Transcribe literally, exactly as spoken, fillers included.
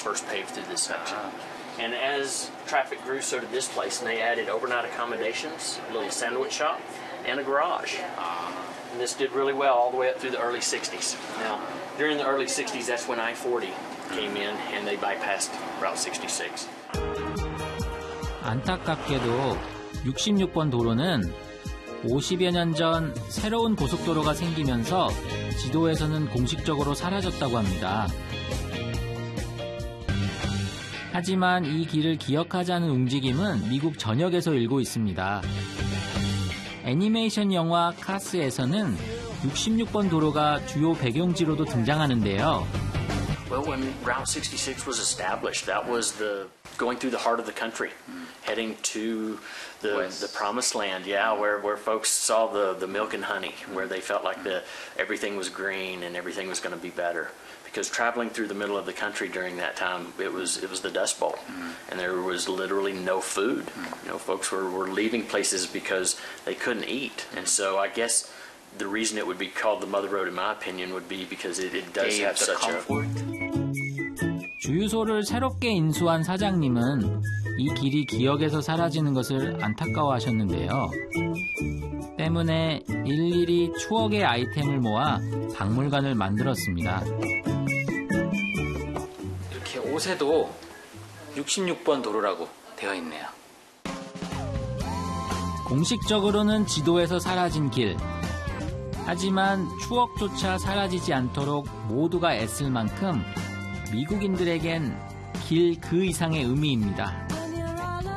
first paved through this section. And as traffic grew, so did this place, and they added overnight accommodations, a little sandwich shop, and a garage. And this did really well all the way up through the early sixties. Now, during the early sixties, that's when I forty came in, and they bypassed Route sixty-six. 안타깝게도 육십육 번 도로는 오십여 년 전 새로운 고속도로가 생기면서 지도에서는 공식적으로 사라졌다고 합니다. 하지만 이 길을 기억하자는 움직임은 미국 전역에서 일고 있습니다. 애니메이션 영화 카스에서는 육십육 번 도로가 주요 배경지로도 등장하는데요. Well, when Route sixty-six was established, that was the going through the heart of the country, mm. heading to the West. the promised land, yeah, where, where folks saw the, the milk and honey, mm. where they felt like the everything was green and everything was going to be better. Because traveling through the middle of the country during that time, it was it was the Dust Bowl, mm. and there was literally no food. Mm. You know, folks were, were leaving places because they couldn't eat, and so I guess the reason it would be called the Mother Road, in my opinion, would be because it, it does have such comfort. a... 주유소를 새롭게 인수한 사장님은 이 길이 기억에서 사라지는 것을 안타까워하셨는데요. 때문에 일일이 추억의 아이템을 모아 박물관을 만들었습니다. 이렇게 옷에도 육십육 번 도로라고 되어 있네요. 공식적으로는 지도에서 사라진 길. 하지만 추억조차 사라지지 않도록 모두가 애쓸 만큼 미국인들에겐 길 그 이상의 의미입니다.